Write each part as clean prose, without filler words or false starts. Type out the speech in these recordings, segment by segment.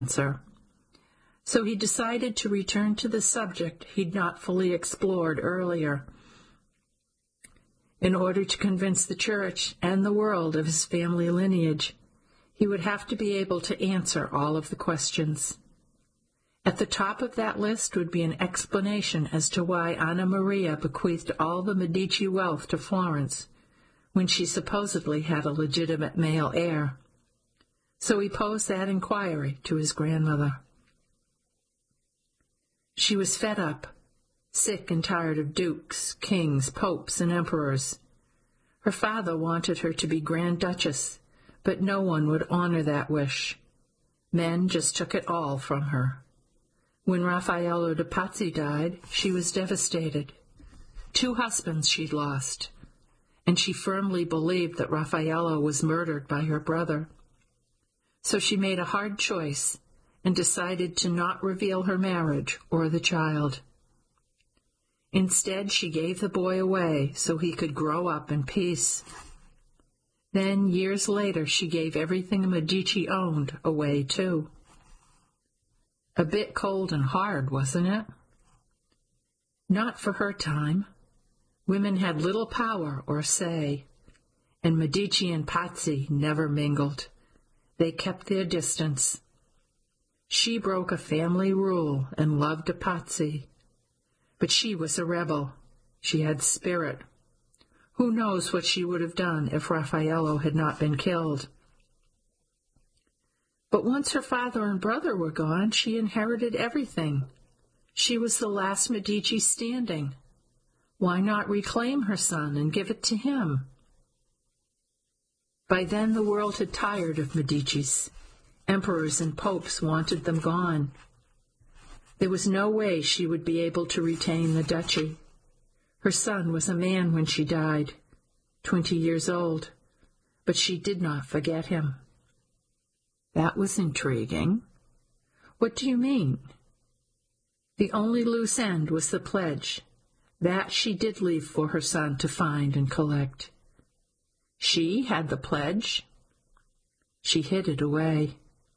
answer. So he decided to return to the subject he'd not fully explored earlier. In order to convince the church and the world of his family lineage, he would have to be able to answer all of the questions. At the top of that list would be an explanation as to why Anna Maria bequeathed all the Medici wealth to Florence, when she supposedly had a legitimate male heir. So he posed that inquiry to his grandmother. She was fed up, sick and tired of dukes, kings, popes, and emperors. Her father wanted her to be Grand Duchess, but no one would honor that wish. Men just took it all from her. When Raffaello de' Pazzi died, she was devastated. 2 husbands she'd lost, and she firmly believed that Raffaello was murdered by her brother. So she made a hard choice and decided to not reveal her marriage or the child. Instead, she gave the boy away so he could grow up in peace. Then, years later, she gave everything Medici owned away, too. A bit cold and hard, wasn't it? Not for her time. Women had little power or say, and Medici and Pazzi never mingled. They kept their distance. She broke a family rule and loved de' Pazzi. But she was a rebel. She had spirit. Who knows what she would have done if Raffaello had not been killed? But once her father and brother were gone, she inherited everything. She was the last Medici standing. Why not reclaim her son and give it to him? By then the world had tired of Medicis. Emperors and popes wanted them gone. There was no way she would be able to retain the duchy. Her son was a man when she died, 20 years old, but she did not forget him. That was intriguing. What do you mean? The only loose end was the pledge. That she did leave for her son to find and collect. She had the pledge. She hid it away.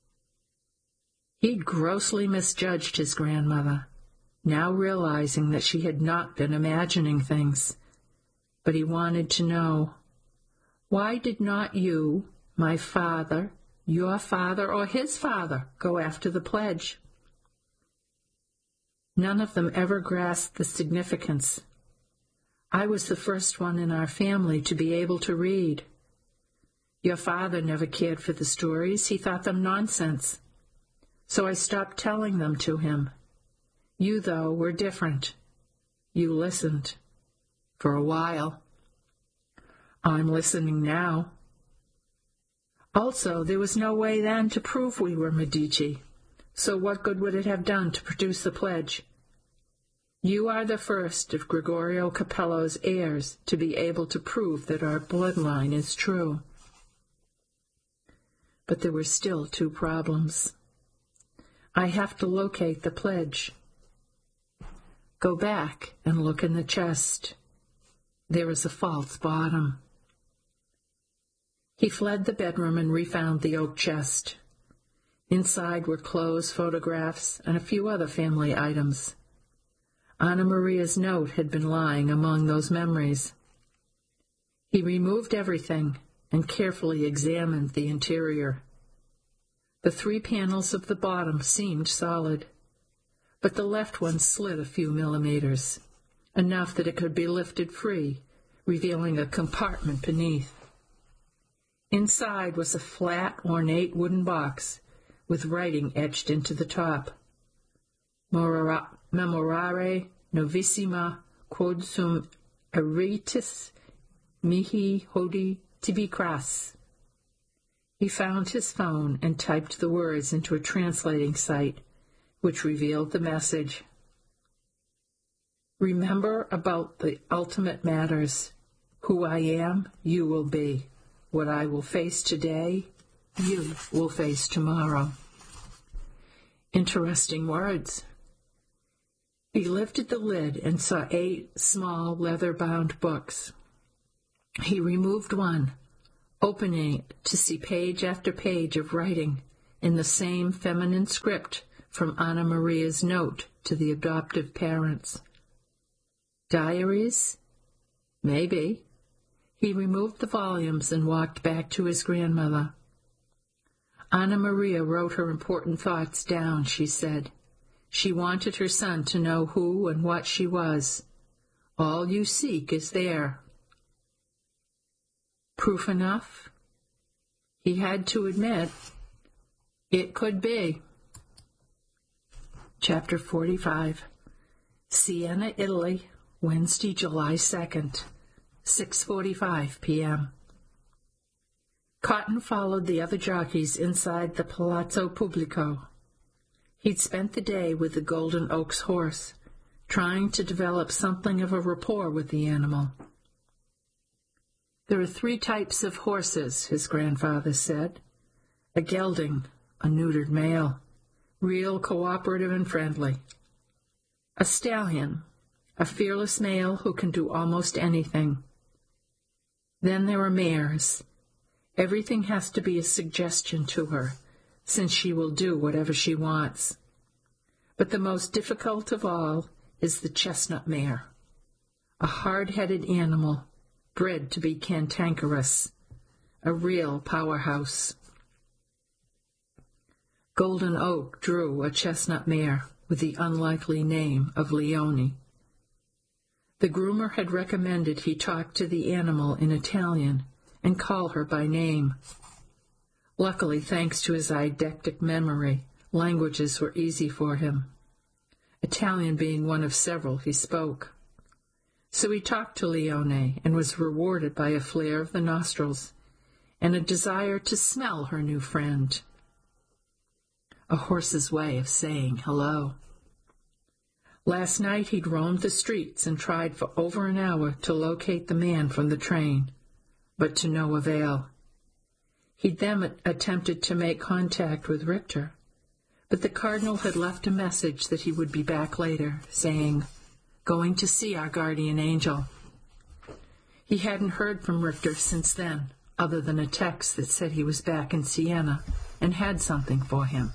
He'd grossly misjudged his grandmother, now realizing that she had not been imagining things. But he wanted to know, why did not you, my father, your father, or his father, go after the pledge? None of them ever grasped the significance. I was the first one in our family to be able to read. Your father never cared for the stories. He thought them nonsense. So I stopped telling them to him. You, though, were different. You listened. For a while. I'm listening now. Also, there was no way then to prove we were Medici. So what good would it have done to produce the pledge? You are the first of Gregorio Capello's heirs to be able to prove that our bloodline is true. But there were still 2 problems. I have to locate the pledge. Go back and look in the chest. There is a false bottom. He fled the bedroom and refound the oak chest. Inside were clothes, photographs, and a few other family items. Anna Maria's note had been lying among those memories. He removed everything and carefully examined the interior. The 3 panels of the bottom seemed solid, but the left one slid a few millimeters, enough that it could be lifted free, revealing a compartment beneath. Inside was a flat, ornate wooden box with writing etched into the top. Memorare novissima quod sum eritis mihi hodie tibi cras. He found his phone and typed the words into a translating site, which revealed the message. Remember about the ultimate matters. Who I am, you will be. What I will face today, you will face tomorrow. Interesting words. He lifted the lid and saw 8 small leather-bound books. He removed one, opening it to see page after page of writing in the same feminine script from Anna Maria's note to the adoptive parents. Diaries? Maybe. He removed the volumes and walked back to his grandmother. Anna Maria wrote her important thoughts down, she said. She wanted her son to know who and what she was. All you seek is there. Proof enough? He had to admit, it could be. Chapter 45. Siena, Italy, Wednesday, July 2nd, 6:45 p.m. Cotton followed the other jockeys inside the Palazzo Pubblico. He'd spent the day with the Golden Oaks horse, trying to develop something of a rapport with the animal. There are 3 types of horses, his grandfather said. A gelding, a neutered male, real cooperative and friendly. A stallion, a fearless male who can do almost anything. Then there are mares. Everything has to be a suggestion to her, since she will do whatever she wants. But the most difficult of all is the chestnut mare, a hard-headed animal, bred to be cantankerous, a real powerhouse. Golden Oak drew a chestnut mare with the unlikely name of Leone. The groomer had recommended he talk to the animal in Italian and call her by name. Luckily, thanks to his eidetic memory, languages were easy for him, Italian being one of several he spoke. So he talked to Leone and was rewarded by a flare of the nostrils and a desire to smell her new friend. A horse's way of saying hello. Last night he'd roamed the streets and tried for over an hour to locate the man from the train, but to no avail. He'd then attempted to make contact with Richter, but the cardinal had left a message that he would be back later, saying, "Going to see our guardian angel." He hadn't heard from Richter since then, other than a text that said he was back in Siena and had something for him.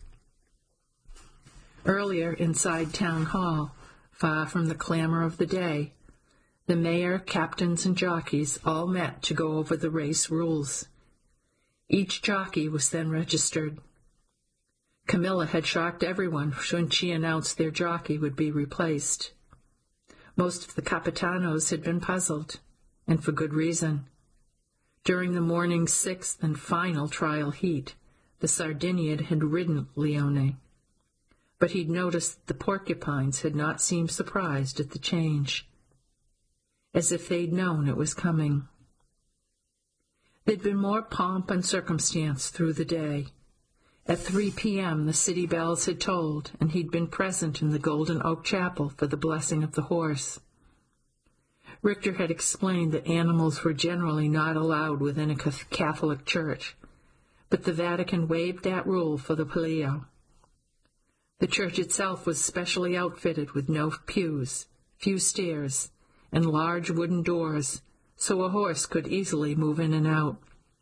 Earlier, inside Town Hall, far from the clamor of the day, the mayor, captains, and jockeys all met to go over the race rules. Each jockey was then registered. Camilla had shocked everyone when she announced their jockey would be replaced. Most of the capitanos had been puzzled, and for good reason. During the morning's 6th and final trial heat, the Sardinian had ridden Leone, but he'd noticed the porcupines had not seemed surprised at the change, as if they'd known it was coming. There'd been more pomp and circumstance through the day. At 3 p.m. the city bells had tolled, and he'd been present in the Golden Oak Chapel for the blessing of the horse. Richter had explained that animals were generally not allowed within a Catholic church, but the Vatican waived that rule for the Palio. The church itself was specially outfitted with no pews, few stairs, and large wooden doors, so a horse could easily move in and out.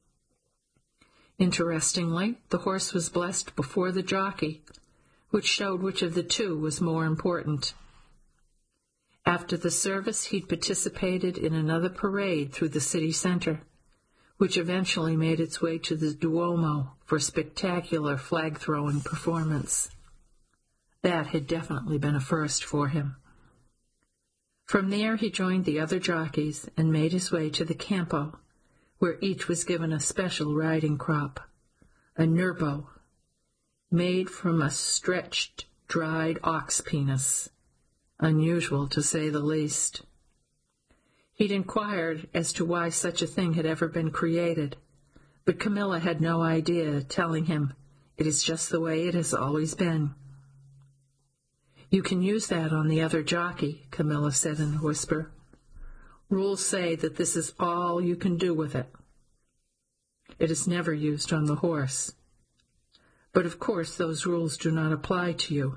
Interestingly, the horse was blessed before the jockey, which showed which of the two was more important. After the service, he'd participated in another parade through the city center, which eventually made its way to the Duomo for a spectacular flag-throwing performance. That had definitely been a first for him. From there he joined the other jockeys and made his way to the Campo, where each was given a special riding crop, a nurbo, made from a stretched, dried ox penis, unusual to say the least. He'd inquired as to why such a thing had ever been created, but Camilla had no idea, telling him, "It is just the way it has always been." "You can use that on the other jockey," Camilla said in a whisper. "Rules say that this is all you can do with it. It is never used on the horse. But of course those rules do not apply to you."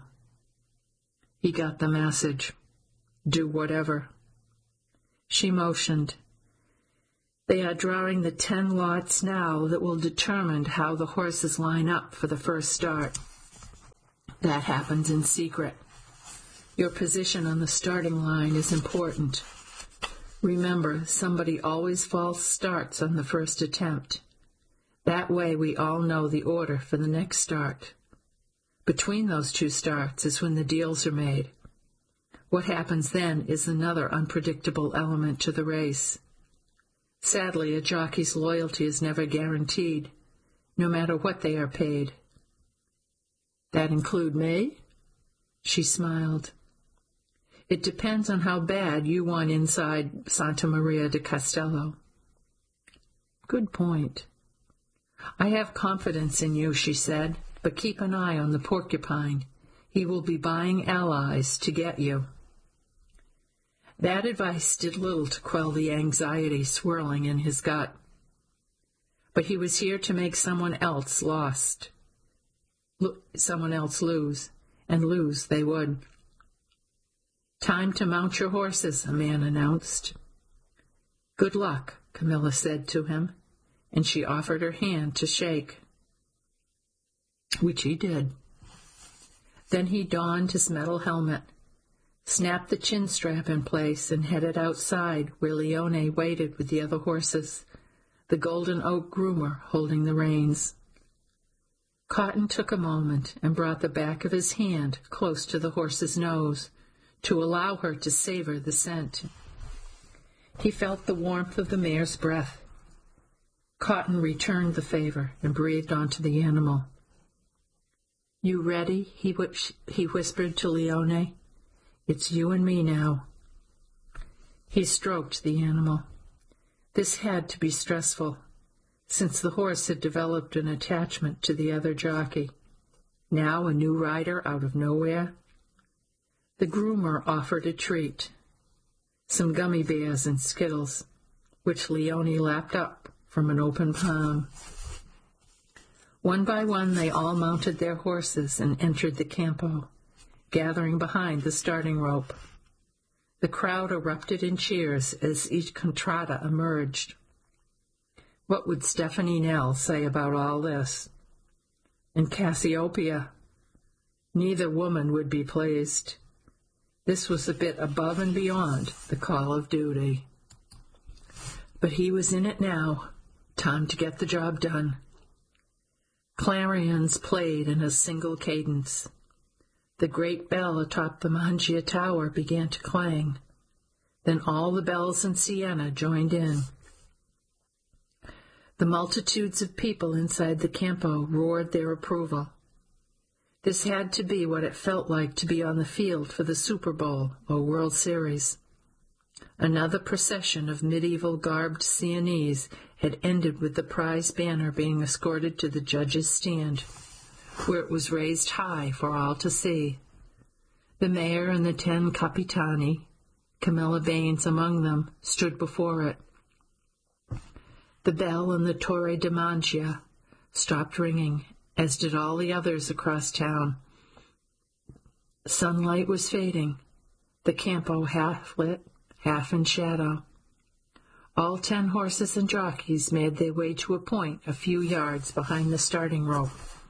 He got the message. Do whatever. She motioned. They are drawing the 10 lots now that will determine how the horses line up for the first start. That happens in secret. Your position on the starting line is important. Remember, somebody always false starts on the first attempt. That way we all know the order for the next start. Between those two starts is when the deals are made. What happens then is another unpredictable element to the race. Sadly, a jockey's loyalty is never guaranteed, no matter what they are paid. That include me? She smiled. It depends on how bad you want inside Santa Maria de Castello. Good point. I have confidence in you, she said, but keep an eye on the porcupine. He will be buying allies to get you. That advice did little to quell the anxiety swirling in his gut. But he was here to make someone else lose, and lose they would. Time to mount your horses, a man announced. Good luck, Camilla said to him, and she offered her hand to shake, which he did. Then he donned his metal helmet, snapped the chin strap in place, and headed outside where Leone waited with the other horses, the Golden Oak groomer holding the reins. Cotton took a moment and brought the back of his hand close to the horse's nose to allow her to savor the scent. He felt the warmth of the mare's breath. Cotton returned the favor and breathed onto the animal. You ready? He whispered to Leone. It's you and me now. He stroked the animal. This had to be stressful, since the horse had developed an attachment to the other jockey. Now a new rider out of nowhere. The groomer offered a treat, some gummy bears and Skittles, which Leone lapped up from an open palm. One by one they all mounted their horses and entered the campo, gathering behind the starting rope. The crowd erupted in cheers as each contrada emerged. What would Stephanie Nell say about all this? And Cassiopeia? Neither woman would be pleased. This was a bit above and beyond the call of duty. But he was in it now. Time to get the job done. Clarions played in a single cadence. The great bell atop the Mangia Tower began to clang. Then all the bells in Siena joined in. The multitudes of people inside the campo roared their approval. This had to be what it felt like to be on the field for the Super Bowl or World Series. Another procession of medieval garbed Sienese had ended with the prize banner being escorted to the judge's stand, where it was raised high for all to see. The mayor and the 10 capitani, Camilla Baines among them, stood before it. The bell in the Torre de Mangia stopped ringing, as did all the others across town. Sunlight was fading, the campo half lit, half in shadow. All 10 horses and jockeys made their way to a point a few yards behind the starting rope.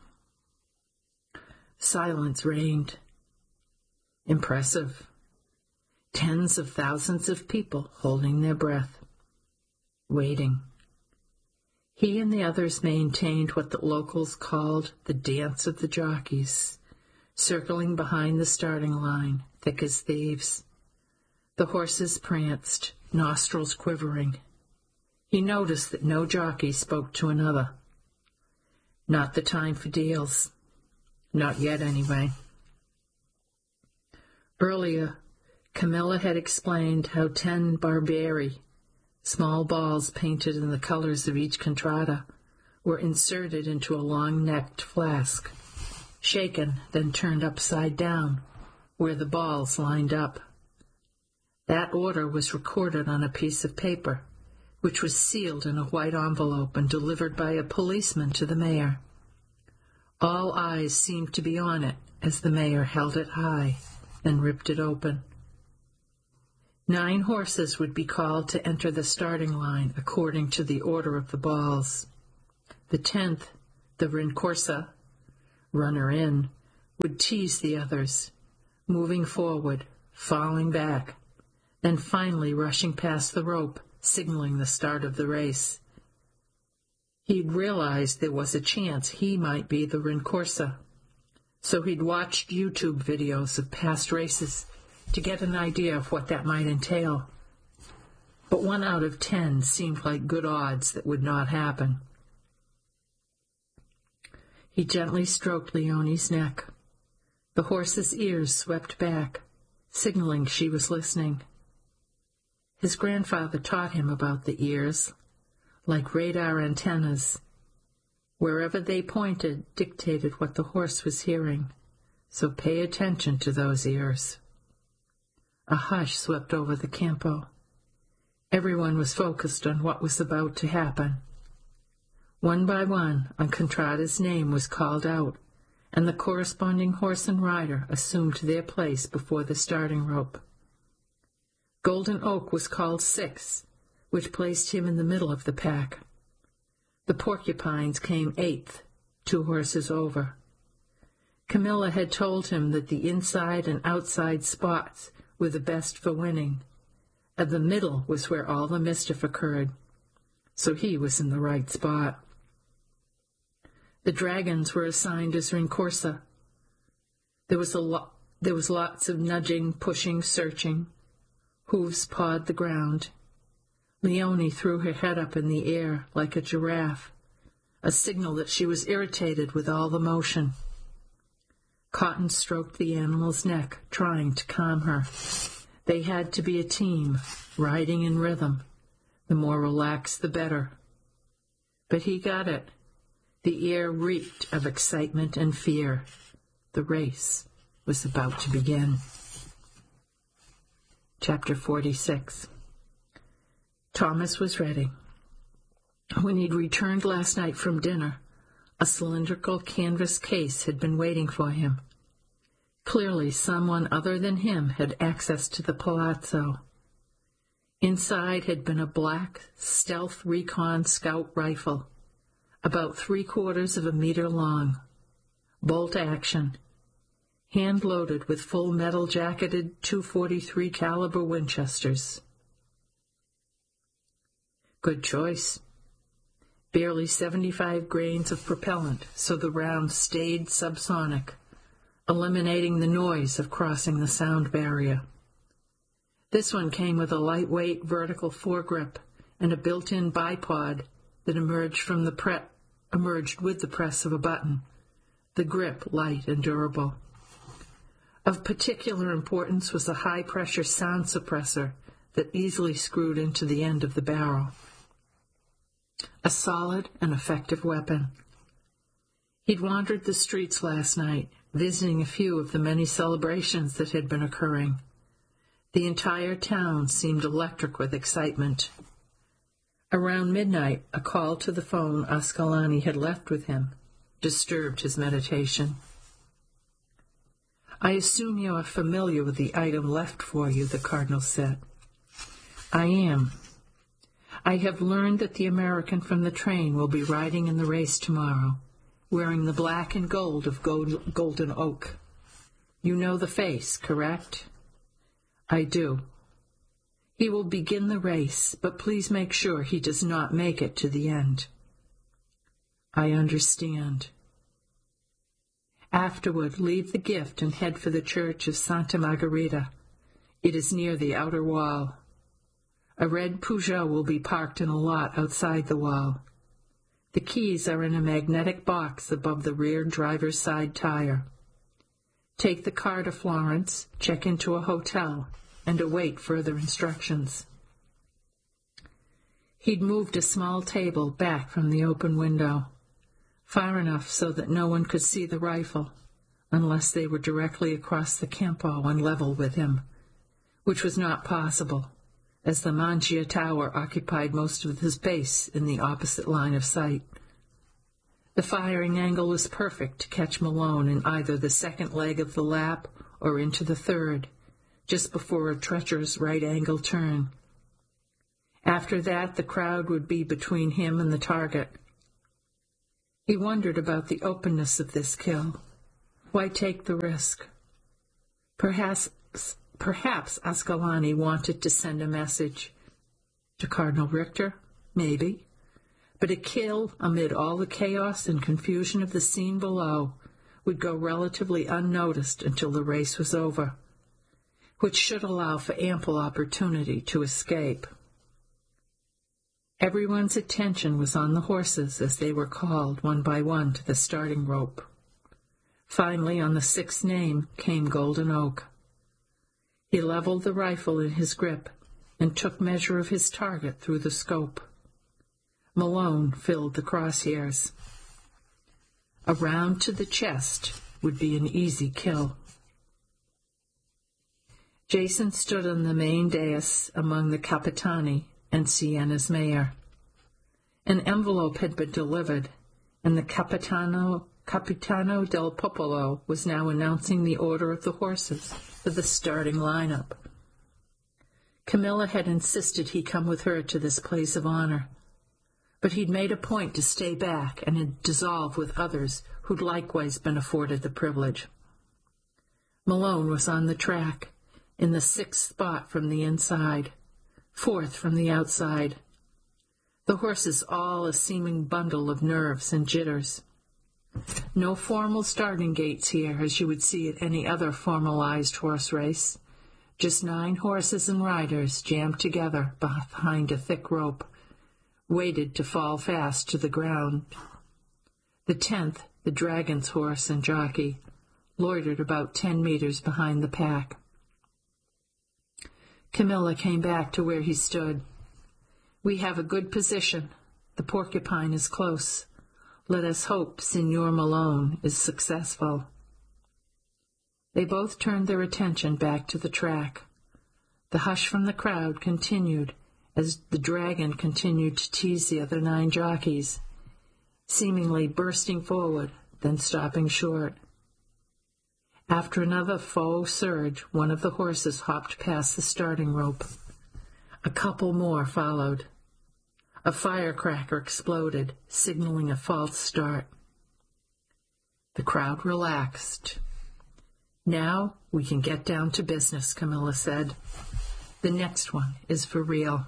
Silence reigned. Impressive. Tens of thousands of people holding their breath, waiting. He and the others maintained what the locals called the dance of the jockeys, circling behind the starting line, thick as thieves. The horses pranced, nostrils quivering. He noticed that no jockey spoke to another. Not the time for deals. Not yet, anyway. Earlier, Camilla had explained how 10 Barberi, small balls painted in the colors of each contrada, were inserted into a long-necked flask, shaken, then turned upside down, where the balls lined up. That order was recorded on a piece of paper, which was sealed in a white envelope and delivered by a policeman to the mayor. All eyes seemed to be on it as the mayor held it high, then ripped it open. 9 horses would be called to enter the starting line according to the order of the balls. The 10th, the Rincorsa, runner in, would tease the others, moving forward, falling back, then finally rushing past the rope, signaling the start of the race. He'd realized there was a chance he might be the Rincorsa, so he'd watched YouTube videos of past races to get an idea of what that might entail. But 1 out of 10 seemed like good odds that would not happen. He gently stroked Leonie's neck. The horse's ears swept back, signaling she was listening. His grandfather taught him about the ears, like radar antennas. Wherever they pointed dictated what the horse was hearing, so pay attention to those ears. A hush swept over the campo. Everyone was focused on what was about to happen. One by one, Contrada's name was called out, and the corresponding horse and rider assumed their place before the starting rope. Golden Oak was called 6, which placed him in the middle of the pack. The Porcupines came 8th, 2 horses over. Camilla had told him that the inside and outside spots were the best for winning, and the middle was where all the mischief occurred, so he was in the right spot. The Dragons were assigned as Rincorsa. There was lots of nudging, pushing, searching. Hooves pawed the ground. Leonie threw her head up in the air like a giraffe, a signal that she was irritated with all the motion. Cotton stroked the animal's neck, trying to calm her. They had to be a team, riding in rhythm. The more relaxed, the better. But he got it. The air reeked of excitement and fear. The race was about to begin. Chapter 46. Thomas was ready. When he'd returned last night from dinner, a cylindrical canvas case had been waiting for him. Clearly someone other than him had access to the palazzo. Inside had been a black stealth recon scout rifle, about 3/4 of a meter long, bolt action, hand-loaded with full metal-jacketed .243 caliber Winchesters. Good choice. Barely 75 grains of propellant, so the round stayed subsonic, eliminating the noise of crossing the sound barrier. This one came with a lightweight vertical foregrip and a built-in bipod that emerged with the press of a button, the grip light and durable. Of particular importance was a high-pressure sound suppressor that easily screwed into the end of the barrel. A solid and effective weapon. He'd wandered the streets last night, visiting a few of the many celebrations that had been occurring. The entire town seemed electric with excitement. Around midnight, a call to the phone Ascalani had left with him disturbed his meditation. "I assume you are familiar with the item left for you," the Cardinal said. "I am. I have learned that the American from the train will be riding in the race tomorrow, wearing the black and gold of Golden Oak. You know the face, correct?" "I do. He will begin the race, but please make sure he does not make it to the end." "I understand." "Afterward, leave the gift and head for the church of Santa Margherita. It is near the outer wall. A red Peugeot will be parked in a lot outside the wall. The keys are in a magnetic box above the rear driver's side tire. Take the car to Florence, check into a hotel, and await further instructions." He'd moved a small table back from the open window, far enough so that no one could see the rifle, unless they were directly across the campo and level with him, which was not possible, as the Mangia Tower occupied most of the space in the opposite line of sight. The firing angle was perfect to catch Malone in either the second leg of the lap or into the third, just before a treacherous right-angle turn. After that, the crowd would be between him and the target. He wondered about the openness of this kill. Why take the risk? Perhaps Ascalani wanted to send a message. To Cardinal Richter? Maybe. But a kill amid all the chaos and confusion of the scene below would go relatively unnoticed until the race was over, which should allow for ample opportunity to escape. Everyone's attention was on the horses as they were called one by one to the starting rope. Finally, on the sixth name came Golden Oak. He leveled the rifle in his grip and took measure of his target through the scope. Malone filled the crosshairs. A round to the chest would be an easy kill. Jason stood on the main dais among the Capitani and Siena's mayor. An envelope had been delivered, and the Capitano del Popolo was now announcing the order of the horses for the starting lineup. Camilla had insisted he come with her to this place of honor, but he'd made a point to stay back and had dissolved with others who'd likewise been afforded the privilege. Malone was on the track, in the sixth spot from the inside, fourth from the outside. The horses all a seeming bundle of nerves and jitters. No formal starting gates here as you would see at any other formalized horse race. Just 9 horses and riders jammed together behind a thick rope, waited to fall fast to the ground. The 10th, the dragon's horse and jockey, loitered about 10 meters behind the pack. Camilla came back to where he stood. "We have a good position. The porcupine is close. Let us hope Signor Malone is successful." They both turned their attention back to the track. The hush from the crowd continued as the dragon continued to tease the other 9 jockeys, seemingly bursting forward, then stopping short. After another faux surge, one of the horses hopped past the starting rope. A couple more followed. A firecracker exploded, signaling a false start. The crowd relaxed. "Now we can get down to business," Camilla said. "The next one is for real."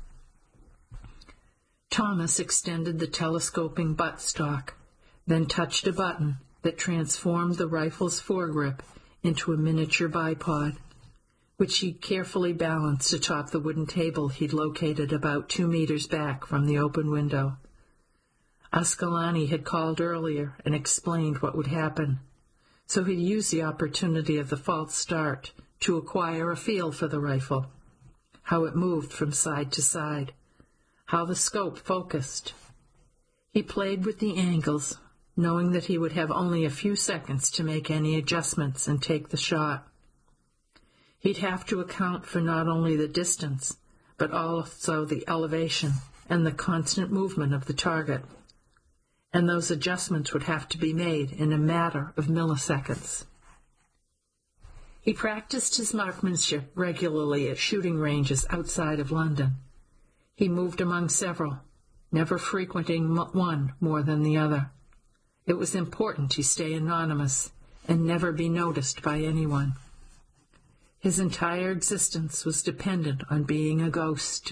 Thomas extended the telescoping buttstock, then touched a button that transformed the rifle's foregrip into a miniature bipod, which he carefully balanced atop the wooden table he'd located about 2 meters back from the open window. Ascalani had called earlier and explained what would happen, so he'd used the opportunity of the false start to acquire a feel for the rifle, how it moved from side to side, how the scope focused. He played with the angles, knowing that he would have only a few seconds to make any adjustments and take the shot. He'd have to account for not only the distance, but also the elevation and the constant movement of the target. And those adjustments would have to be made in a matter of milliseconds. He practiced his marksmanship regularly at shooting ranges outside of London. He moved among several, never frequenting one more than the other. It was important he stay anonymous and never be noticed by anyone. His entire existence was dependent on being a ghost.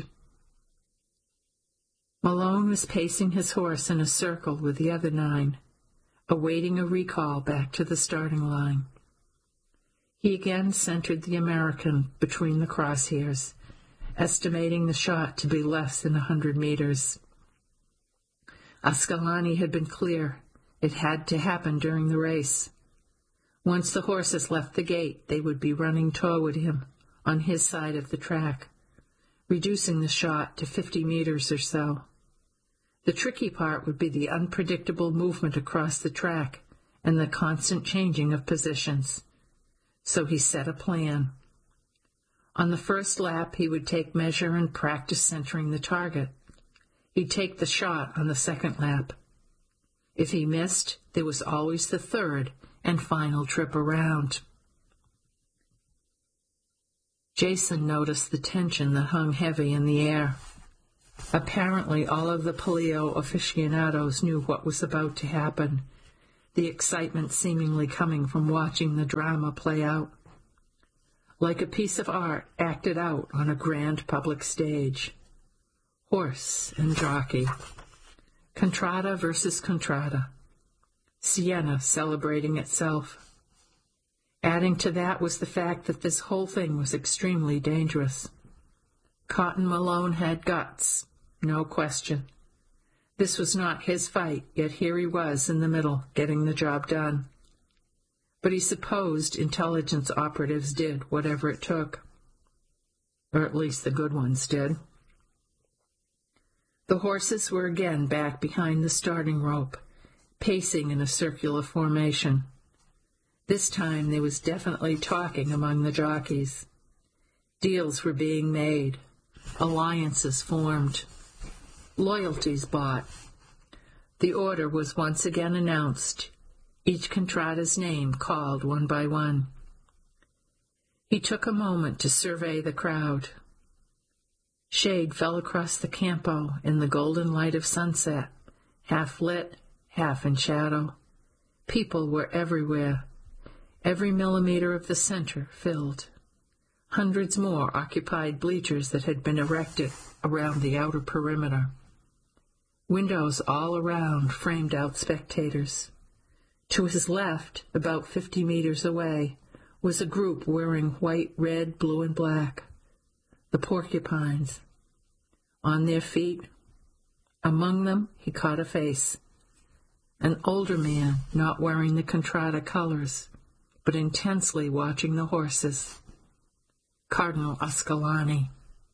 Malone was pacing his horse in a circle with the other 9, awaiting a recall back to the starting line. He again centered the American between the crosshairs, estimating the shot to be less than 100 meters. Ascalani had been clear. It had to happen during the race. Once the horses left the gate, they would be running toward him, on his side of the track, reducing the shot to 50 meters or so. The tricky part would be the unpredictable movement across the track and the constant changing of positions. So he set a plan. On the first lap, he would take measure and practice centering the target. He'd take the shot on the second lap. If he missed, there was always the third and final trip around. Jason noticed the tension that hung heavy in the air. Apparently, all of the Palio aficionados knew what was about to happen, the excitement seemingly coming from watching the drama play out. Like a piece of art acted out on a grand public stage. Horse and jockey. Contrada versus Contrada. Siena celebrating itself. Adding to that was the fact that this whole thing was extremely dangerous. Cotton Malone had guts, no question. This was not his fight, yet here he was in the middle, getting the job done. But he supposed intelligence operatives did whatever it took. Or at least the good ones did. The horses were again back behind the starting rope, pacing in a circular formation. This time there was definitely talking among the jockeys. Deals were being made, alliances formed, loyalties bought. The order was once again announced, each Contrada's name called one by one. He took a moment to survey the crowd. Shade fell across the campo in the golden light of sunset, half lit, half in shadow. People were everywhere. Every millimeter of the center filled. Hundreds more occupied bleachers that had been erected around the outer perimeter. Windows all around framed out spectators. To his left, about 50 meters away, was a group wearing white, red, blue, and black. The Porcupines. On their feet, among them, he caught a face. An older man, not wearing the Contrada colors, but intensely watching the horses. Cardinal Ascalani.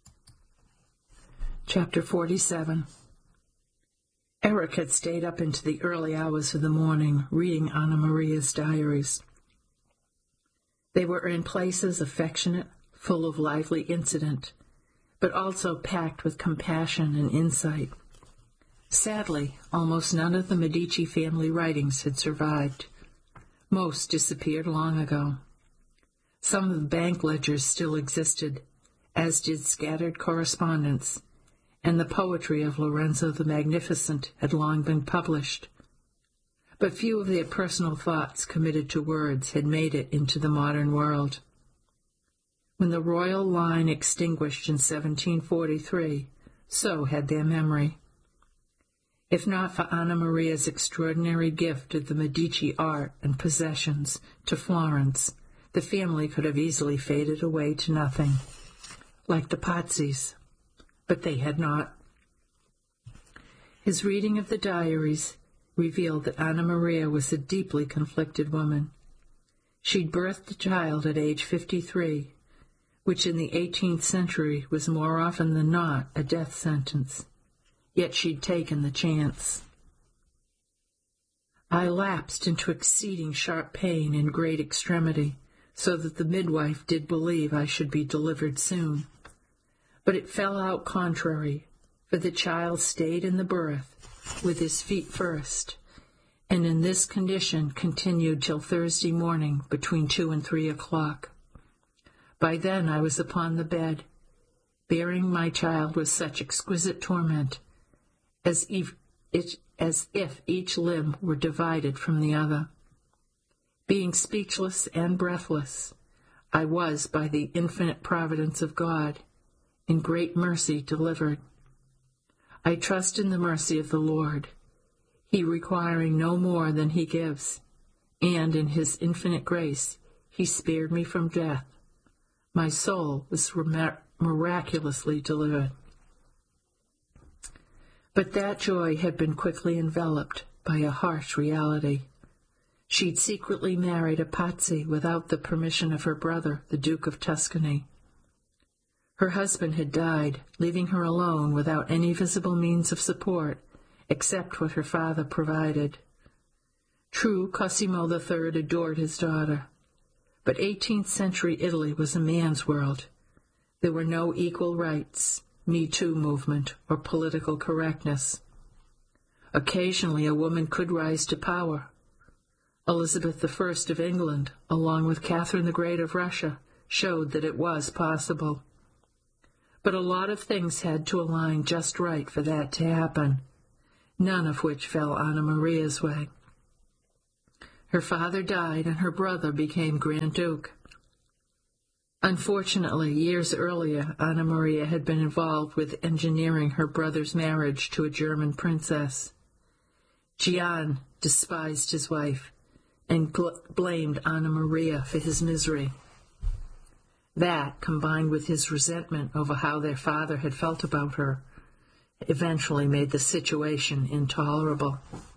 Chapter 47. Eric had stayed up into the early hours of the morning, reading Anna Maria's diaries. They were in places affectionate, full of lively incident, but also packed with compassion and insight. Sadly, almost none of the Medici family writings had survived. Most disappeared long ago. Some of the bank ledgers still existed, as did scattered correspondence, and the poetry of Lorenzo the Magnificent had long been published. But few of their personal thoughts committed to words had made it into the modern world. When the royal line extinguished in 1743, so had their memory. If not for Anna Maria's extraordinary gift of the Medici art and possessions to Florence, the family could have easily faded away to nothing, like the Pazzis, but they had not. His reading of the diaries revealed that Anna Maria was a deeply conflicted woman. She'd birthed a child at age 53, which in the 18th century was more often than not a death sentence. Yet she'd taken the chance. I lapsed into exceeding sharp pain and great extremity, so that the midwife did believe I should be delivered soon. But it fell out contrary, for the child stayed in the berth, with his feet first, and in this condition continued till Thursday morning between 2 and 3 o'clock. By then I was upon the bed, bearing my child with such exquisite torment, as if each limb were divided from the other. Being speechless and breathless, I was, by the infinite providence of God, in great mercy delivered. I trust in the mercy of the Lord, He requiring no more than He gives, and in His infinite grace He spared me from death. My soul was miraculously delivered. But that joy had been quickly enveloped by a harsh reality. She'd secretly married a Pazzi without the permission of her brother, the Duke of Tuscany. Her husband had died, leaving her alone without any visible means of support, except what her father provided. True, Cosimo III adored his daughter, but 18th century Italy was a man's world. There were no equal rights, Me Too movement, or political correctness. Occasionally a woman could rise to power. Elizabeth I of England, along with Catherine the Great of Russia, showed that it was possible. But a lot of things had to align just right for that to happen, none of which fell Anna Maria's way. Her father died and her brother became Grand Duke. Unfortunately, years earlier, Anna Maria had been involved with engineering her brother's marriage to a German princess. Gian despised his wife and blamed Anna Maria for his misery. That, combined with his resentment over how their father had felt about her, eventually made the situation intolerable.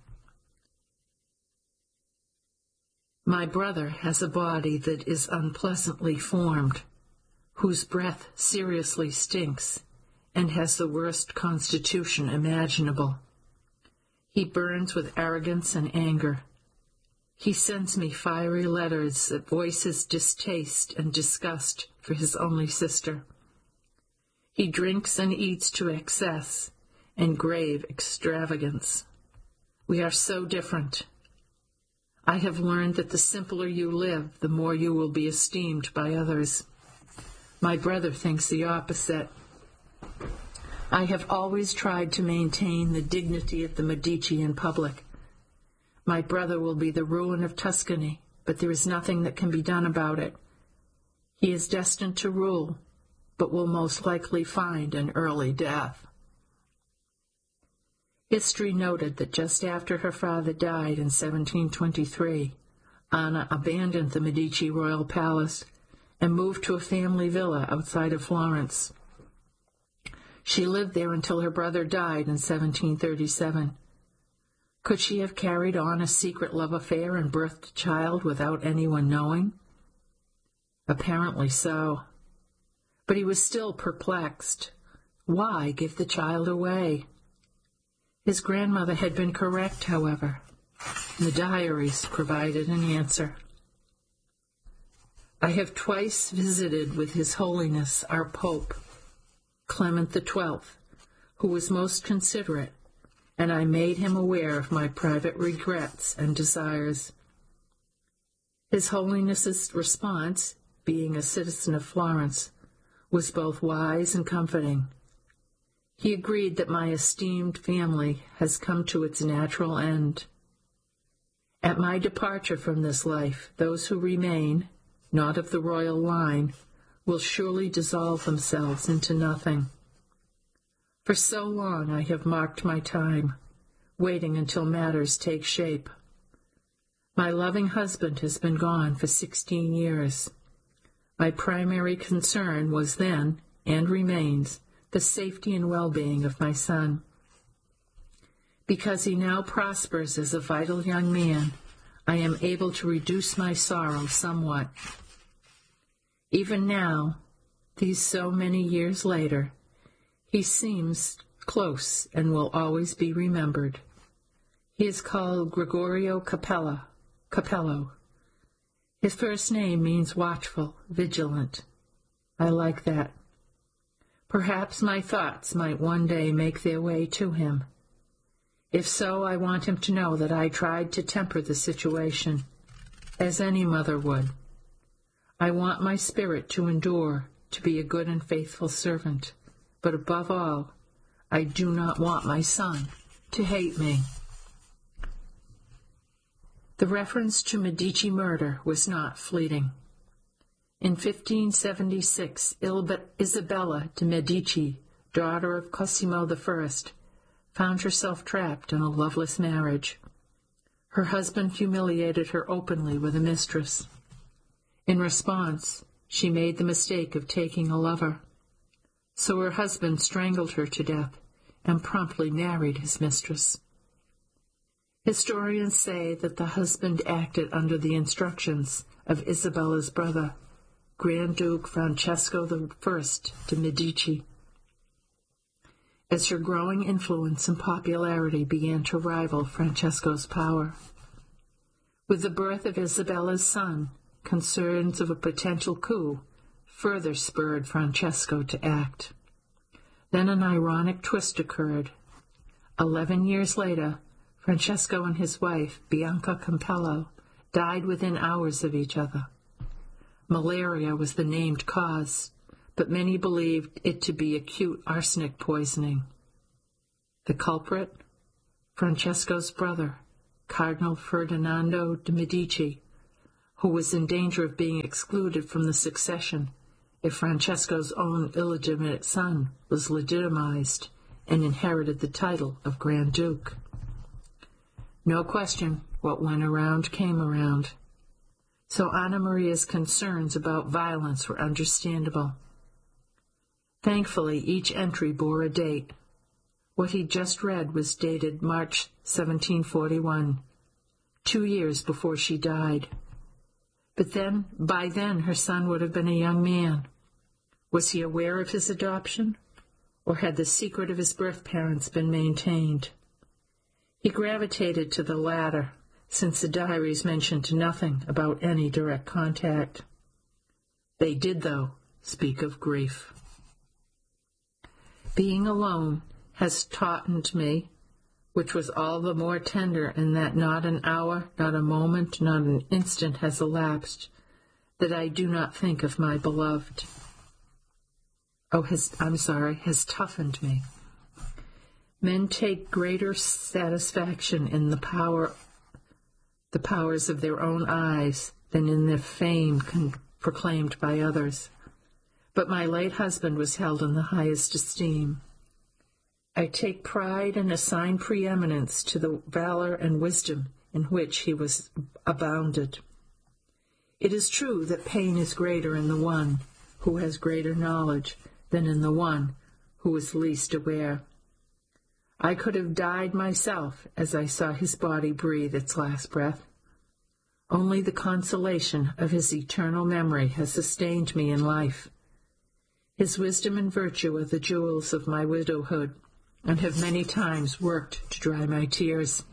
My brother has a body that is unpleasantly formed, whose breath seriously stinks, and has the worst constitution imaginable. He burns with arrogance and anger. He sends me fiery letters that voice his distaste and disgust for his only sister. He drinks and eats to excess and grave extravagance. We are so different. I have learned that the simpler you live, the more you will be esteemed by others. My brother thinks the opposite. I have always tried to maintain the dignity of the Medici in public. My brother will be the ruin of Tuscany, but there is nothing that can be done about it. He is destined to rule, but will most likely find an early death. History noted that just after her father died in 1723, Anna abandoned the Medici royal palace and moved to a family villa outside of Florence. She lived there until her brother died in 1737. Could she have carried on a secret love affair and birthed a child without anyone knowing? Apparently so. But he was still perplexed. Why give the child away? His grandmother had been correct, however. The diaries provided an answer. I have twice visited with His Holiness our Pope, Clement XII, who was most considerate, and I made him aware of my private regrets and desires. His Holiness's response, being a citizen of Florence, was both wise and comforting. He agreed that my esteemed family has come to its natural end. At my departure from this life, those who remain, not of the royal line, will surely dissolve themselves into nothing. For so long I have marked my time, waiting until matters take shape. My loving husband has been gone for 16 years. My primary concern was then, and remains, the safety and well-being of my son. Because he now prospers as a vital young man, I am able to reduce my sorrow somewhat. Even now, these so many years later, he seems close and will always be remembered. He is called Gregorio Capello. His first name means watchful, vigilant. I like that. Perhaps my thoughts might one day make their way to him. If so, I want him to know that I tried to temper the situation, as any mother would. I want my spirit to endure, to be a good and faithful servant, but above all, I do not want my son to hate me. The reference to Medici murder was not fleeting. In 1576, Isabella de' Medici, daughter of Cosimo I, found herself trapped in a loveless marriage. Her husband humiliated her openly with a mistress. In response, she made the mistake of taking a lover. So her husband strangled her to death and promptly married his mistress. Historians say that the husband acted under the instructions of Isabella's brother, Grand Duke Francesco I de' Medici. As her growing influence and popularity began to rival Francesco's power. With the birth of Isabella's son, concerns of a potential coup further spurred Francesco to act. Then an ironic twist occurred. 11 years later, Francesco and his wife, Bianca Campello, died within hours of each other. Malaria was the named cause, but many believed it to be acute arsenic poisoning. The culprit? Francesco's brother, Cardinal Ferdinando de' Medici, who was in danger of being excluded from the succession if Francesco's own illegitimate son was legitimized and inherited the title of Grand Duke. No question, what went around came around. So Anna Maria's concerns about violence were understandable. Thankfully, each entry bore a date. What he'd just read was dated March 1741, 2 years before she died. But by then, her son would have been a young man. Was he aware of his adoption, or had the secret of his birth parents been maintained? He gravitated to the latter, since the diaries mentioned nothing about any direct contact. They did, though, speak of grief. Being alone has taughtened me, which was all the more tender in that not an hour, not a moment, not an instant has elapsed, that I do not think of my beloved. Has toughened me. Men take greater satisfaction in the powers of their own eyes than in the fame proclaimed by others. But my late husband was held in the highest esteem. I take pride and assign preeminence to the valor and wisdom in which he was abounded. It is true that pain is greater in the one who has greater knowledge than in the one who is least aware. I could have died myself as I saw his body breathe its last breath. Only the consolation of his eternal memory has sustained me in life. His wisdom and virtue are the jewels of my widowhood, and have many times worked to dry my tears.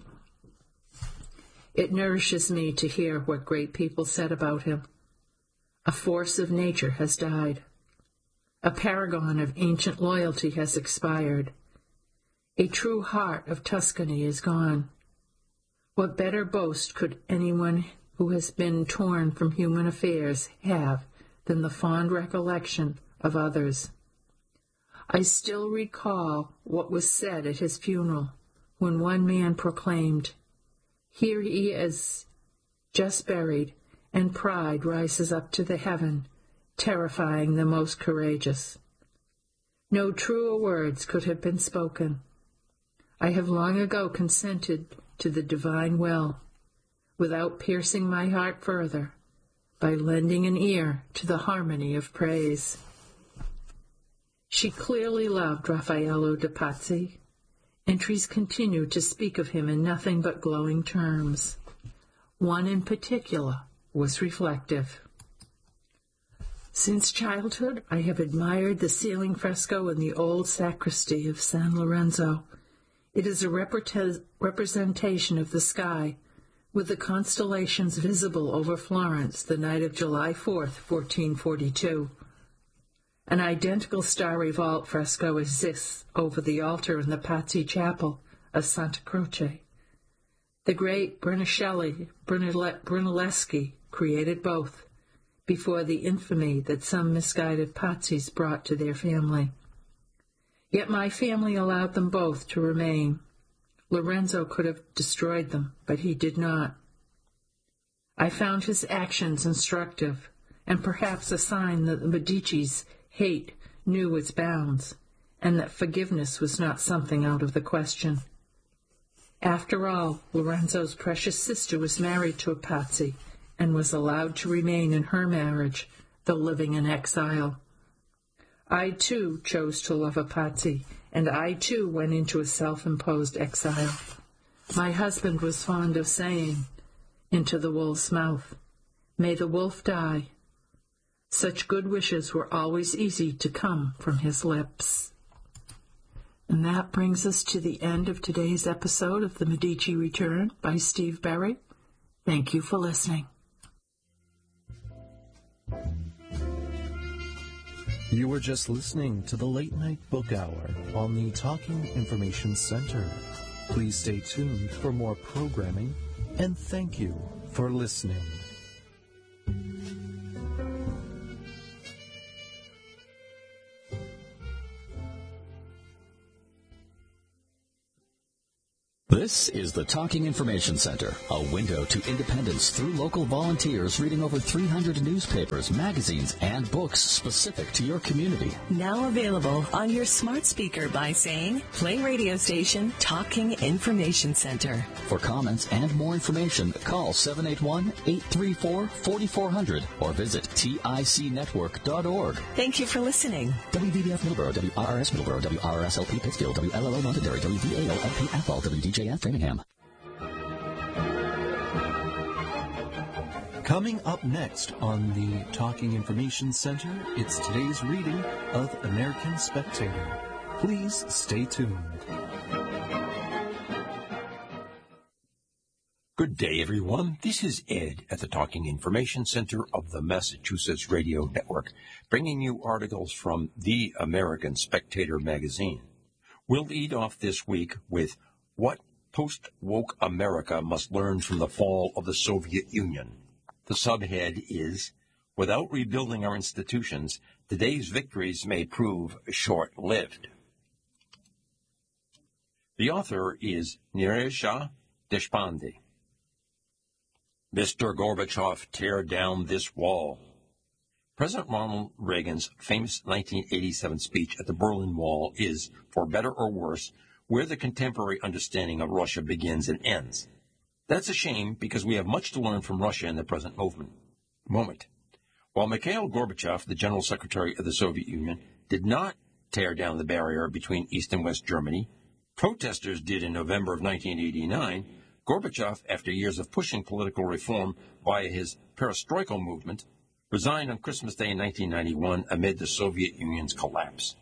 It nourishes me to hear what great people said about him. A force of nature has died. A paragon of ancient loyalty has expired. A true heart of Tuscany is gone. What better boast could anyone who has been torn from human affairs have than the fond recollection of others? I still recall what was said at his funeral, when one man proclaimed, "Here he is, just buried, and pride rises up to the heaven, terrifying the most courageous." No truer words could have been spoken. I have long ago consented to the divine will, without piercing my heart further, by lending an ear to the harmony of praise. She clearly loved Raffaello de' Pazzi. Entries continue to speak of him in nothing but glowing terms. One in particular was reflective. Since childhood, I have admired the ceiling fresco in the old sacristy of San Lorenzo. It is a representation of the sky, with the constellations visible over Florence the night of July 4th, 1442. An identical starry vault fresco exists over the altar in the Pazzi Chapel of Santa Croce. The great Brunelleschi created both, before the infamy that some misguided Pazzis brought to their family. Yet my family allowed them both to remain. Lorenzo could have destroyed them, but he did not. I found his actions instructive, and perhaps a sign that the Medici's hate knew its bounds, and that forgiveness was not something out of the question. After all, Lorenzo's precious sister was married to a Pazzi, and was allowed to remain in her marriage, though living in exile. I, too, chose to love a Pazzi, and I, too, went into a self-imposed exile. My husband was fond of saying, into the wolf's mouth, "May the wolf die." Such good wishes were always easy to come from his lips. And that brings us to the end of today's episode of The Medici Return by Steve Berry. Thank you for listening. You were just listening to the Late Night Book Hour on the Talking Information Center. Please stay tuned for more programming, and thank you for listening. This is the Talking Information Center, a window to independence through local volunteers reading over 300 newspapers, magazines, and books specific to your community. Now available on your smart speaker by saying, play radio station Talking Information Center. For comments and more information, call 781-834-4400 or visit ticnetwork.org. Thank you for listening. WVBF Middleborough, WRRS Middleborough, WRRS-LP Pittsfield, WLLO Londonderry, WVAO-LP Athol, WDJF Framingham. Coming up next on the Talking Information Center, it's today's reading of American Spectator. Please stay tuned. Good day, everyone. This is Ed at the Talking Information Center of the Massachusetts Radio Network, bringing you articles from the American Spectator magazine. We'll lead off this week with What Post-Woke America Must Learn from the Fall of the Soviet Union. The subhead is, Without rebuilding our institutions, today's victories may prove short-lived. The author is Neeraj Deshpande. Mr. Gorbachev, tear down this wall. President Ronald Reagan's famous 1987 speech at the Berlin Wall is, for better or worse, where the contemporary understanding of Russia begins and ends. That's a shame because we have much to learn from Russia in the present moment. While Mikhail Gorbachev, the General Secretary of the Soviet Union, did not tear down the barrier between East and West Germany, protesters did in November of 1989, Gorbachev, after years of pushing political reform via his perestroika movement, resigned on Christmas Day in 1991 amid the Soviet Union's collapse.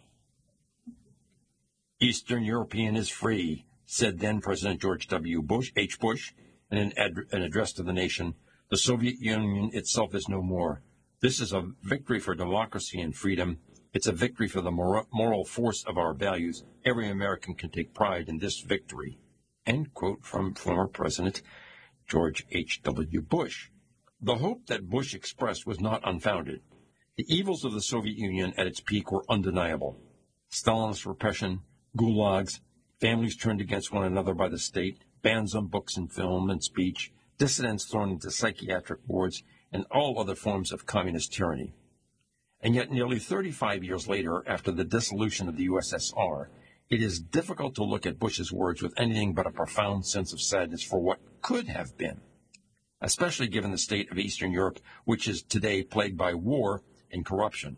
Eastern European is free, said then-President George W. Bush, H. Bush, in an address to the nation. The Soviet Union itself is no more. This is a victory for democracy and freedom. It's a victory for the moral force of our values. Every American can take pride in this victory. End quote from former President George H.W. Bush. The hope that Bush expressed was not unfounded. The evils of the Soviet Union at its peak were undeniable. Stalinist repression, gulags, families turned against one another by the state, bans on books and film and speech, dissidents thrown into psychiatric wards, and all other forms of communist tyranny. And yet nearly 35 years later, after the dissolution of the USSR, it is difficult to look at Bush's words with anything but a profound sense of sadness for what could have been, especially given the state of Eastern Europe, which is today plagued by war and corruption.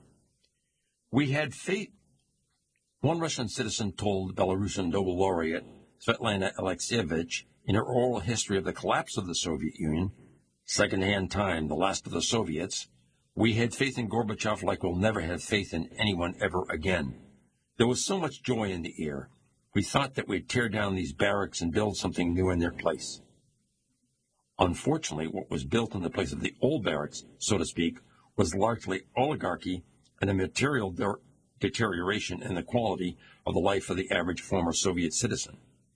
We had faith. One Russian citizen told Belarusian Nobel laureate Svetlana Alexievich in her oral history of the collapse of the Soviet Union, second-hand time, the last of the Soviets, we had faith in Gorbachev like we'll never have faith in anyone ever again. There was so much joy in the air. We thought that we'd tear down these barracks and build something new in their place. Unfortunately, what was built in the place of the old barracks, so to speak, was largely oligarchy and a material deterioration in the quality of the life of the average former Soviet citizen.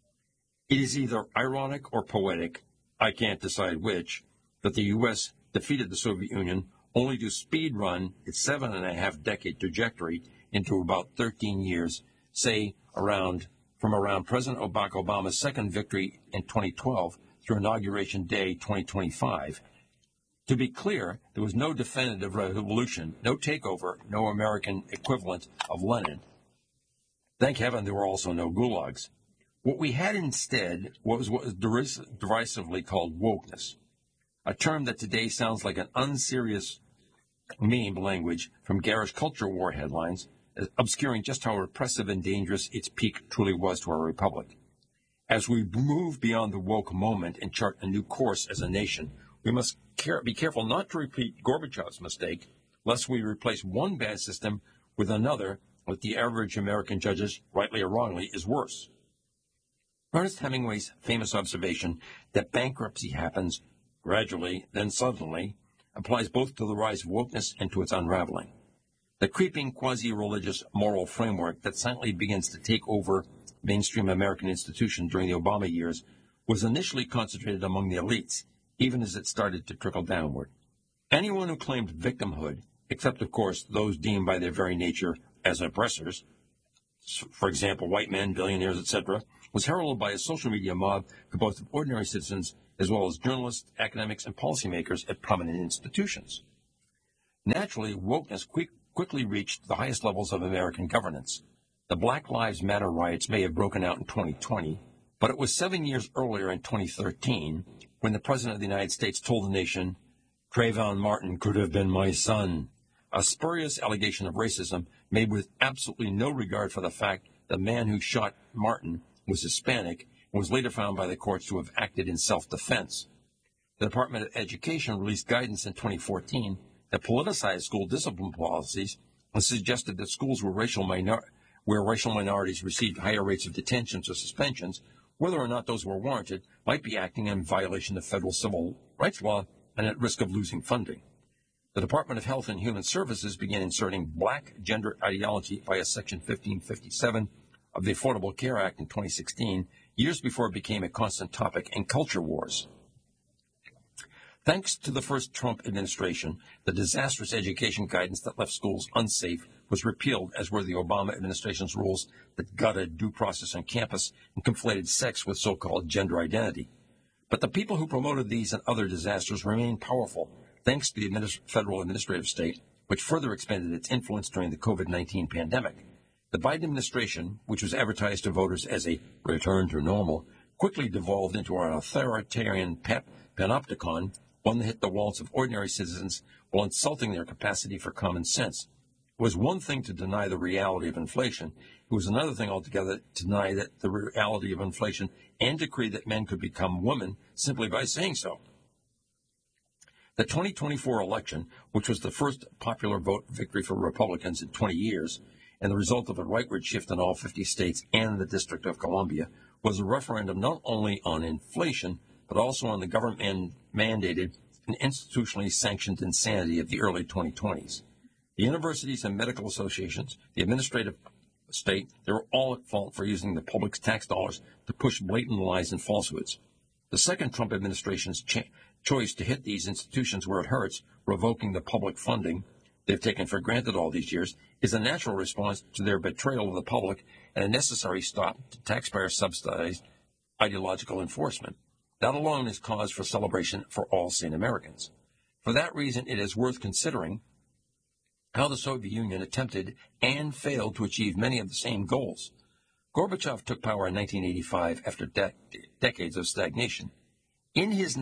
It is either ironic or poetic, I can't decide which, that the U.S. defeated the Soviet Union only to speed run its 7.5-decade trajectory into about 13 years, say from around President Barack Obama's second victory in 2012 through Inauguration Day 2025. To be clear, there was no definitive revolution, no takeover, no American equivalent of Lenin. Thank heaven there were also no gulags. What we had instead was what was derisively called wokeness, a term that today sounds like an unserious meme language from garish culture war headlines, obscuring just how repressive and dangerous its peak truly was to our republic. As we move beyond the woke moment and chart a new course as a nation, we must be careful not to repeat Gorbachev's mistake, lest we replace one bad system with another that the average American judges, rightly or wrongly, is worse. Ernest Hemingway's famous observation that bankruptcy happens gradually, then suddenly, applies both to the rise of wokeness and to its unraveling. The creeping quasi-religious moral framework that silently begins to take over mainstream American institutions during the Obama years was initially concentrated among the elites, even as it started to trickle downward. Anyone who claimed victimhood, except, of course, those deemed by their very nature as oppressors, for example, white men, billionaires, etc., was heralded by a social media mob composed of ordinary citizens as well as journalists, academics, and policymakers at prominent institutions. Naturally, wokeness quickly reached the highest levels of American governance. The Black Lives Matter riots may have broken out in 2020, but it was 7 years earlier in 2013 when the President of the United States told the nation, "Trayvon Martin could have been my son," a spurious allegation of racism made with absolutely no regard for the fact the man who shot Martin was Hispanic and was later found by the courts to have acted in self-defense. The Department of Education released guidance in 2014 that politicized school discipline policies and suggested that schools where racial minorities received higher rates of detentions or suspensions, whether or not those were warranted, might be acting in violation of federal civil rights law and at risk of losing funding. The Department of Health and Human Services began inserting black gender ideology via Section 1557 of the Affordable Care Act in 2016, years before it became a constant topic in culture wars. Thanks to the first Trump administration, the disastrous education guidance that left schools unsafe was repealed, as were the Obama administration's rules that gutted due process on campus and conflated sex with so-called gender identity. But the people who promoted these and other disasters remain powerful, thanks to the federal administrative state, which further expanded its influence during the COVID-19 pandemic. The Biden administration, which was advertised to voters as a return to normal, quickly devolved into an authoritarian panopticon, one that hit the wallets of ordinary citizens while insulting their capacity for common sense. It was one thing to deny the reality of inflation. It was another thing altogether to deny that the reality of inflation and decree that men could become women simply by saying so. The 2024 election, which was the first popular vote victory for Republicans in 20 years, and the result of a rightward shift in all 50 states and the District of Columbia, was a referendum not only on inflation, but also on the government-mandated and institutionally sanctioned insanity of the early 2020s. The universities and medical associations, the administrative state, they were all at fault for using the public's tax dollars to push blatant lies and falsehoods. The second Trump administration's choice to hit these institutions where it hurts, revoking the public funding they've taken for granted all these years, is a natural response to their betrayal of the public and a necessary stop to taxpayer-subsidized ideological enforcement. That alone is cause for celebration for all sane Americans. For that reason, it is worth considering how the Soviet Union attempted and failed to achieve many of the same goals. Gorbachev took power in 1985 after decades of stagnation. In his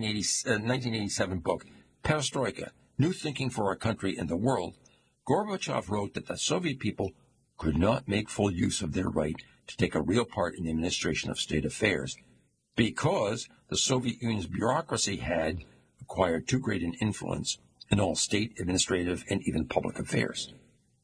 1987 book, Perestroika, New Thinking for Our Country and the World, Gorbachev wrote that the Soviet people could not make full use of their right to take a real part in the administration of state affairs because the Soviet Union's bureaucracy had acquired too great an influence in all state, administrative, and even public affairs.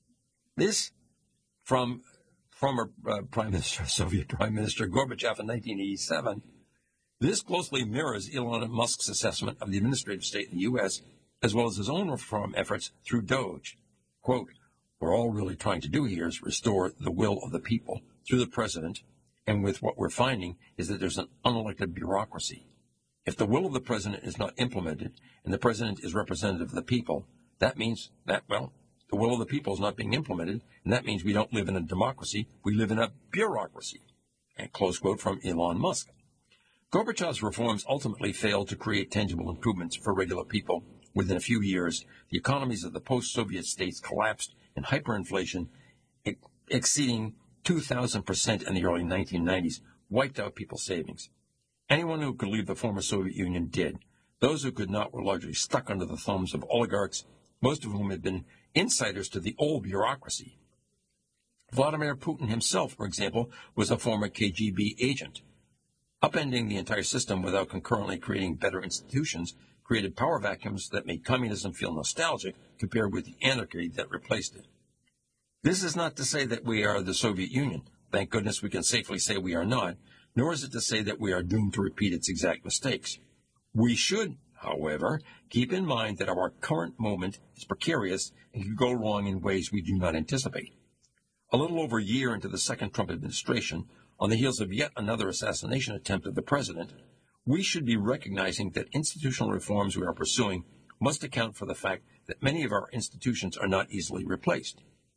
This from former Soviet Prime Minister Gorbachev in 1987. This closely mirrors Elon Musk's assessment of the administrative state in the U.S., as well as his own reform efforts through DOGE. Quote, "We're all really trying to do here is restore the will of the people through the president, and with what we're finding is that there's an unelected bureaucracy. If the will of the president is not implemented and the president is representative of the people, that means that, well, the will of the people is not being implemented, and that means we don't live in a democracy, we live in a bureaucracy." And close quote from Elon Musk. Gorbachev's reforms ultimately failed to create tangible improvements for regular people. Within a few years, the economies of the post-Soviet states collapsed in hyperinflation, exceeding 2,000% in the early 1990s, wiped out people's savings. Anyone who could leave the former Soviet Union did. Those who could not were largely stuck under the thumbs of oligarchs, most of whom had been insiders to the old bureaucracy. Vladimir Putin himself, for example, was a former KGB agent. Upending the entire system without concurrently creating better institutions created power vacuums that made communism feel nostalgic compared with the anarchy that replaced it. This is not to say that we are the Soviet Union. Thank goodness we can safely say we are not, nor is it to say that we are doomed to repeat its exact mistakes. We should, however, keep in mind that our current moment is precarious and can go wrong in ways we do not anticipate. A little over a year into the second Trump administration, on the heels of yet another assassination attempt of the president, we should be recognizing that institutional reforms we are pursuing must account for the fact that many of our institutions are not easily replaced.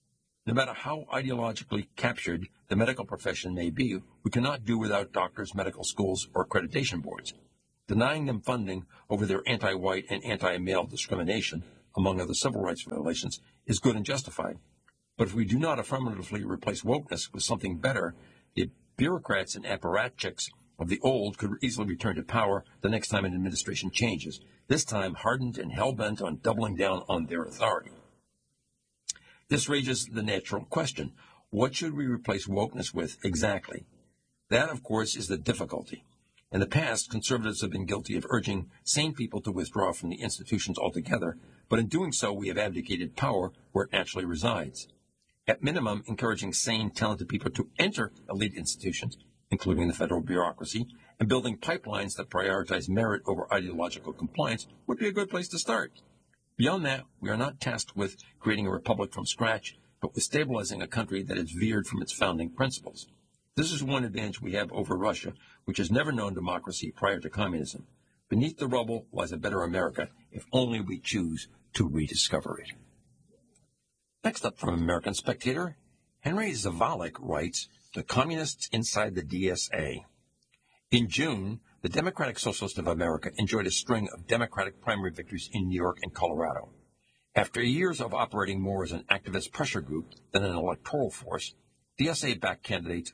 No matter how ideologically captured the medical profession may be, we cannot do without doctors, medical schools, or accreditation boards. Denying them funding over their anti-white and anti-male discrimination, among other civil rights violations, is good and justified. But if we do not affirmatively replace wokeness with something better, the bureaucrats and apparatchiks of the old could easily return to power the next time an administration changes, this time hardened and hell-bent on doubling down on their authority. This raises the natural question: what should we replace wokeness with exactly? That, of course, is the difficulty. In the past, conservatives have been guilty of urging sane people to withdraw from the institutions altogether, but in doing so, we have abdicated power where it naturally resides. At minimum, encouraging sane, talented people to enter elite institutions, including the federal bureaucracy, and building pipelines that prioritize merit over ideological compliance would be a good place to start. Beyond that, we are not tasked with creating a republic from scratch, but with stabilizing a country that has veered from its founding principles. This is one advantage we have over Russia, which has never known democracy prior to communism. Beneath the rubble lies a better America, if only we choose to rediscover it. Next up from American Spectator, Henry Zavalik writes, "The Communists Inside the DSA." In June, the Democratic Socialists of America enjoyed a string of Democratic primary victories in New York and Colorado. After years of operating more as an activist pressure group than an electoral force, DSA-backed candidates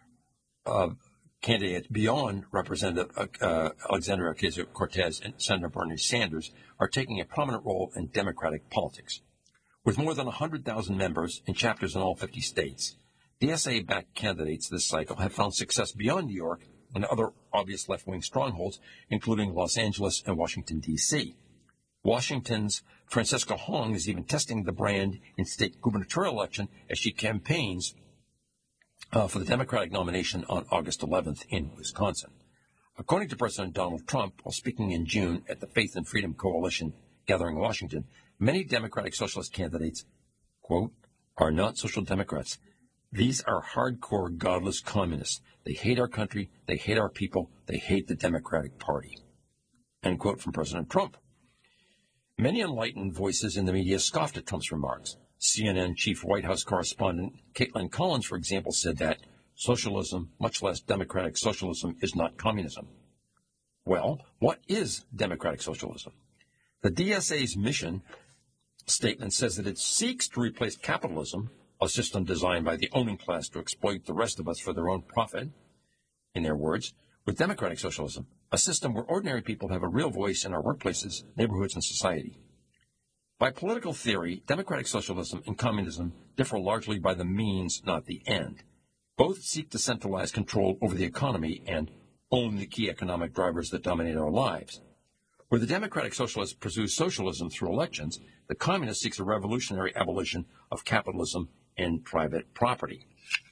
beyond Representative Alexandria Ocasio-Cortez and Senator Bernie Sanders are taking a prominent role in Democratic politics. With more than 100,000 members and chapters in all 50 states, DSA-backed candidates this cycle have found success beyond New York and other obvious left-wing strongholds, including Los Angeles and Washington, D.C. Washington's Francisca Hong is even testing the brand in state gubernatorial election as she campaigns for the Democratic nomination on August 11th in Wisconsin. According to President Donald Trump, while speaking in June at the Faith and Freedom Coalition gathering in Washington, many Democratic Socialist candidates, quote, are not social democrats. These are hardcore, godless communists. They hate our country, they hate our people, they hate the Democratic Party. End quote from President Trump. Many enlightened voices in the media scoffed at Trump's remarks. CNN chief White House correspondent Caitlin Collins, for example, said that socialism, much less democratic socialism, is not communism. Well, what is democratic socialism? The DSA's mission statement says that it seeks to replace capitalism, a system designed by the owning class to exploit the rest of us for their own profit, in their words, with democratic socialism, a system where ordinary people have a real voice in our workplaces, neighborhoods, and society. By political theory, democratic socialism and communism differ largely by the means, not the end. Both seek to centralize control over the economy and own the key economic drivers that dominate our lives. Where the democratic socialists pursue socialism through elections, the communist seeks a revolutionary abolition of capitalism and private property.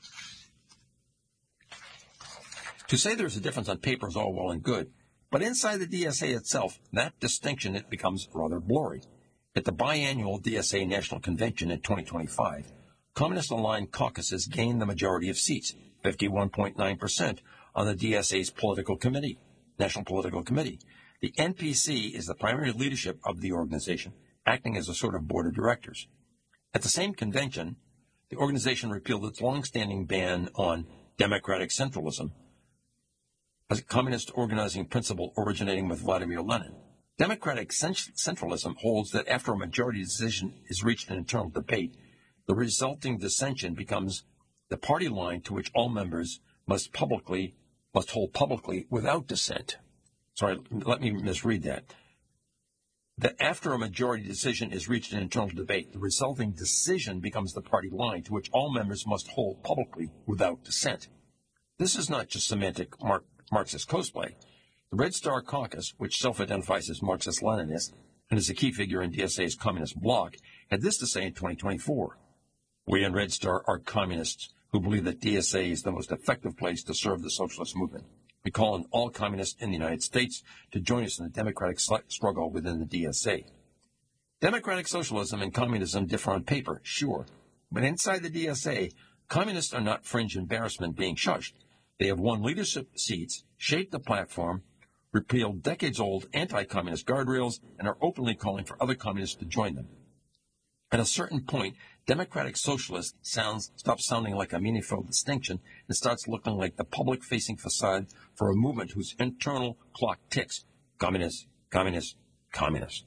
To say there's a difference on paper is all well and good, but inside the DSA itself, that distinction it becomes rather blurry. At the biannual DSA National Convention in 2025, communist-aligned caucuses gained the majority of seats, 51.9%, on the DSA's National Political Committee. The NPC is the primary leadership of the organization, acting as a sort of board of directors. At the same convention, the organization repealed its long-standing ban on democratic centralism, a communist organizing principle originating with Vladimir Lenin. Democratic centralism holds that after a majority decision is reached in internal debate, the resulting dissension becomes the party line to which all members must hold publicly without dissent. Sorry, let me misread that. That after a majority decision is reached in internal debate, the resulting decision becomes the party line to which all members must hold publicly without dissent. This is not just semantic Marxist cosplay. The Red Star Caucus, which self-identifies as Marxist-Leninist and is a key figure in DSA's communist bloc, had this to say in 2024. We in Red Star are communists who believe that DSA is the most effective place to serve the socialist movement. We call on all communists in the United States to join us in the democratic struggle within the DSA. Democratic socialism and communism differ on paper, sure, but inside the DSA, communists are not fringe embarrassment being shushed. They have won leadership seats, shaped the platform, repealed decades-old anti-communist guardrails, and are openly calling for other communists to join them. At a certain point, Democratic socialist stops sounding like a meaningful distinction and starts looking like the public-facing facade for a movement whose internal clock ticks. Communist, communist, communist.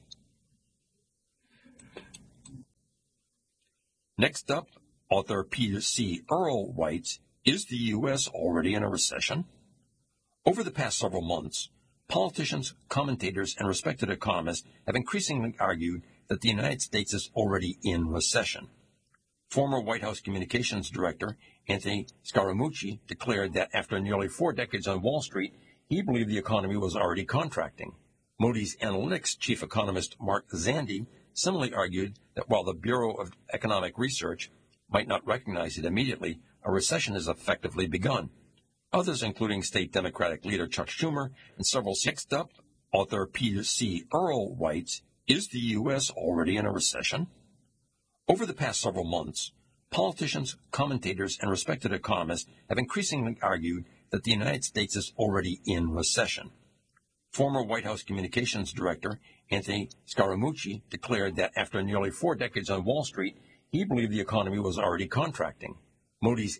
Next up, author Peter C. Earle writes, "Is the U.S. already in a recession?" Over the past several months, politicians, commentators, and respected economists have increasingly argued that the United States is already in recession. Former White House Communications Director Anthony Scaramucci declared that after nearly 4 decades on Wall Street, he believed the economy was already contracting. Moody's Analytics chief economist Mark Zandi similarly argued that while the Bureau of Economic Research might not recognize it immediately, a recession has effectively begun. Others, including state Democratic leader Chuck Schumer and several. Next up, author Peter C. Earle writes, "Is the U.S. already in a recession?" Over the past several months, politicians, commentators, and respected economists have increasingly argued that the United States is already in recession. Former White House Communications Director Anthony Scaramucci declared that after nearly 4 decades on Wall Street, he believed the economy was already contracting. Moody's